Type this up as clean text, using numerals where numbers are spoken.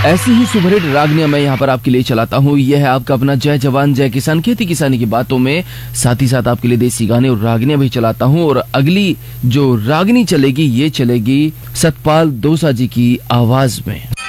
ऐसी ही सुपरहिट रागनियां मैं यहाँ पर आपके लिए चलाता हूँ। यह है आपका अपना जय जवान जय किसान, खेती किसानी की बातों में, साथ ही साथ आपके लिए देसी गाने और रागनियां भी चलाता हूँ। और अगली जो रागनी चलेगी ये चलेगी सतपाल दोसा जी की आवाज में।